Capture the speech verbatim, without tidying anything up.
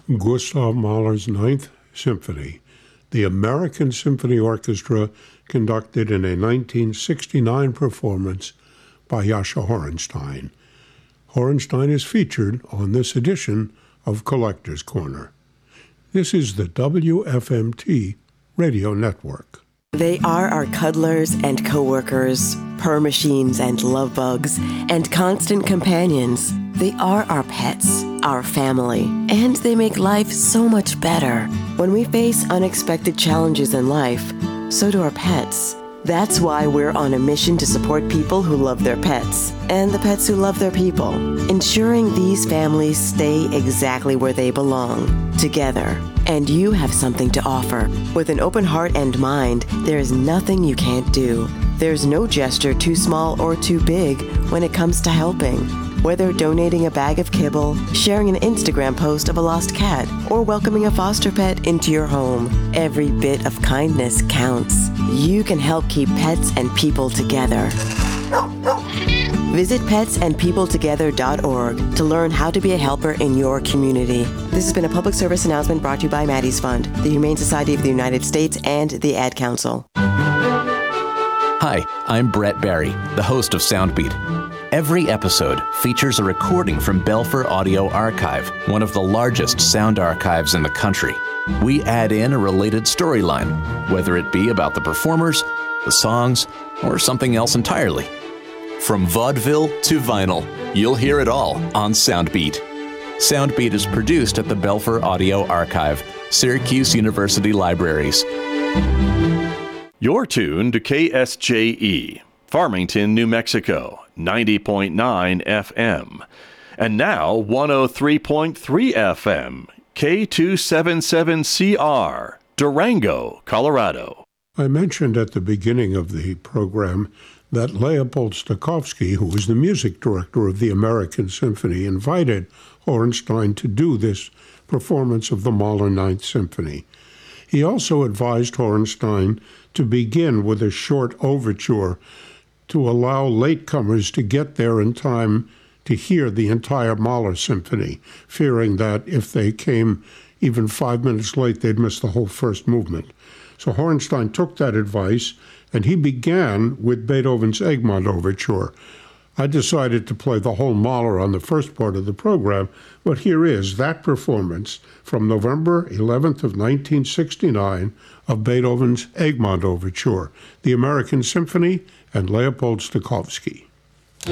Gustav Mahler's Ninth Symphony. The American Symphony Orchestra conducted in a nineteen sixty-nine performance by Jascha Horenstein. Horenstein is featured on this edition of Collector's Corner. This is the W F M T Radio Network. They are our cuddlers and coworkers, purr machines and love bugs, and constant companions. They are our pets, our family, and they make life so much better. When we face unexpected challenges in life, so do our pets. That's why we're on a mission to support people who love their pets and the pets who love their people, ensuring these families stay exactly where they belong, together. And you have something to offer. With an open heart and mind, there is nothing you can't do. There's no gesture too small or too big when it comes to helping. Whether donating a bag of kibble, sharing an Instagram post of a lost cat, or welcoming a foster pet into your home, every bit of kindness counts. You can help keep pets and people together. Visit pets and people together dot org to learn how to be a helper in your community. This has been a public service announcement brought to you by Maddie's Fund, the Humane Society of the United States, and the Ad Council. Hi, I'm Brett Barry, the host of Soundbeat. Every episode features a recording from Belfer Audio Archive, one of the largest sound archives in the country. We add in a related storyline, whether it be about the performers, the songs, or something else entirely. From vaudeville to vinyl, you'll hear it all on Soundbeat. Soundbeat is produced at the Belfer Audio Archive, Syracuse University Libraries. You're tuned to K S J E, Farmington, New Mexico, ninety point nine F M. And now one oh three point three F M, K two seventy-seven C R, Durango, Colorado. I mentioned at the beginning of the program that Leopold Stokowski, who was the music director of the American Symphony, invited Horenstein to do this performance of the Mahler Ninth Symphony. He also advised Horenstein to begin with a short overture to allow latecomers to get there in time to hear the entire Mahler Symphony, fearing that if they came even five minutes late, they'd miss the whole first movement. So Horenstein took that advice, and he began with Beethoven's Egmont Overture. I decided to play the whole Mahler on the first part of the program, but here is that performance from November eleventh of nineteen sixty-nine of Beethoven's Egmont Overture, the American Symphony, and Leopold Stokowski.